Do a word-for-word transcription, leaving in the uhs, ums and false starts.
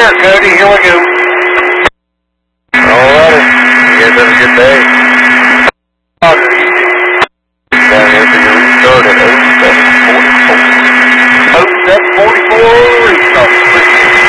here, Cody. Here we go. All righty. You guys have a good day.